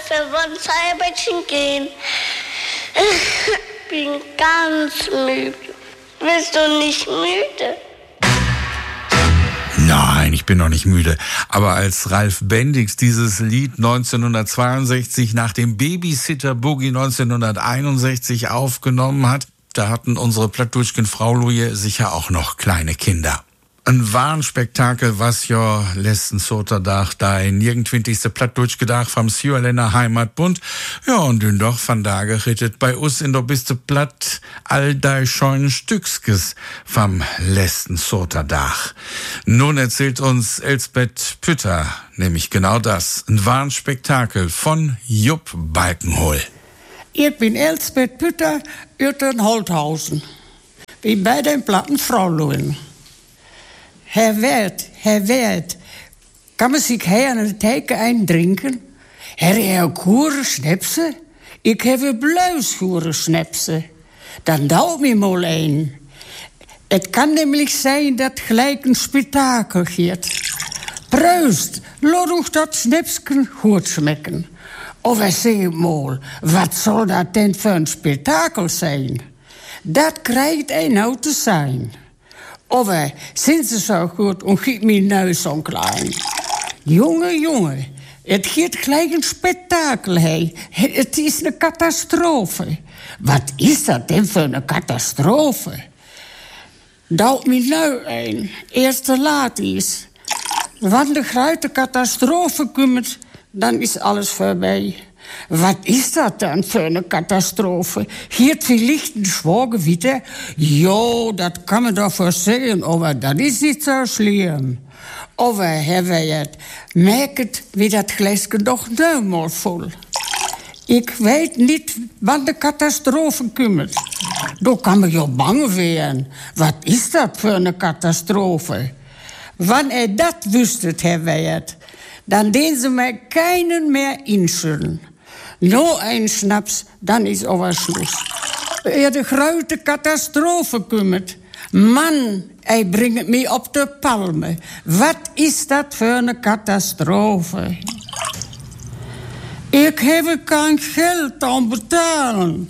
dass wir von Cyberchen gehen. Ich bin ganz müde. Bist du nicht müde? Nein, ich bin noch nicht müde. Aber als Ralf Bendix dieses Lied 1962 nach dem Babysitter Boogie 1961 aufgenommen hat, da hatten unsere Plattdütschen Frauluje sicher auch noch kleine Kinder. Ein Warnspektakel, was ja letzten Sonntag da in nirgendwintigste Plattdütschke Dach vom Sierländer Heimatbund. Ja, und den doch von da gerittet bei uns in der biste Platt all dei scheuen Stückskes vom letzten Sonntag. Nun erzählt uns Elsbeth Pütter nämlich genau das. Ein Warnspektakel von Jupp Balkenhol. Ich bin Elsbeth Pütter uit den Holthausen. Bin bei den Platten Fraulujen. Herr Wert, kann man sich hier aan de teken eindrinken? Herr Koeren Schnäpse? Ik heb een Bluisvoeren Schnäpse. Dan douw me mal een. Het kan nämlich zijn dat gelijk een spektakel gaat. Proost, laat ons dat Schnäpsken goed schmecken. Of zeg mal, wat zal dat denn voor een spektakel zijn? Dat krijgt hij nou te zijn. Of sind ze zo goed en giet mijn neus zo klein. Jongen, het gaat gelijk een spektakel, hé. Het is een catastrofe. Wat is dat denn voor een catastrofe? Douwt me nou een, eerst te laat is. Wanneer de grote catastrofe komt, dan is alles voorbij. Wat is dat dan voor een catastrofe? Hier vielleicht een Schwagewitter? Jo, dat kan man doch voorzien, maar dat is niet zo slim. Of hebben wij het? Merkt wie dat glaasje toch helemaal vol. Ik weet niet wanneer de catastrofe komt. Dan kan man jo bang werden. Wat is dat voor een catastrofe? Wanneer dat wüsstet, hebben wij het, dan deden ze mij keinen meer inschulden. Nog een Schnaps, dan is over Schluss. Eer de grote catastrofe komt. Man, hij brengt me op de palmen. Wat is dat voor een catastrofe? Ik heb geen geld om betalen.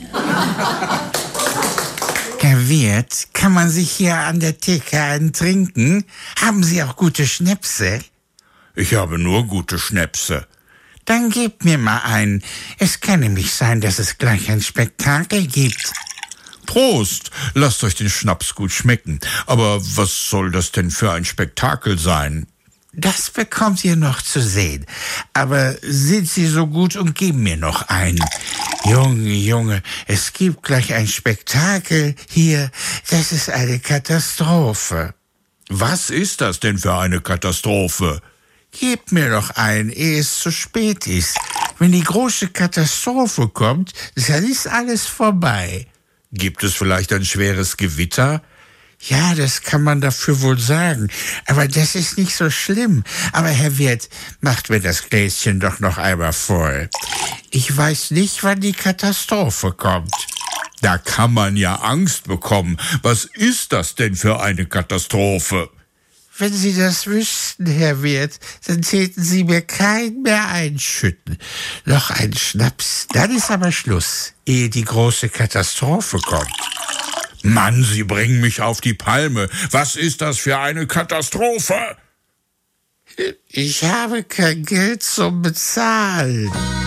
Herr Wirt, kann man sich hier an der Theke einen trinken? Haben Sie auch gute Schnäpse? Ich habe nur gute Schnäpse. Dann gebt mir mal einen. Es kann nämlich sein, dass es gleich ein Spektakel gibt. Prost, lasst euch den Schnaps gut schmecken. Aber was soll das denn für ein Spektakel sein? Das bekommt ihr noch zu sehen. Aber sind Sie so gut und geben mir noch einen. Junge, es gibt gleich ein Spektakel hier. Das ist eine Katastrophe. Was ist das denn für eine Katastrophe? Gebt mir doch einen, ehe es zu spät ist. Wenn die große Katastrophe kommt, dann ist alles vorbei. Gibt es vielleicht ein schweres Gewitter? Ja, das kann man dafür wohl sagen. Aber das ist nicht so schlimm. Aber Herr Wirt, macht mir das Gläschen doch noch einmal voll. Ich weiß nicht, wann die Katastrophe kommt. Da kann man ja Angst bekommen. Was ist das denn für eine Katastrophe? Wenn Sie das wüssten, Herr Wirt, dann täten Sie mir keinen mehr einschütten. Noch einen Schnaps, dann ist aber Schluss, ehe die große Katastrophe kommt. Mann, Sie bringen mich auf die Palme. Was ist das für eine Katastrophe? Ich habe kein Geld zum Bezahlen.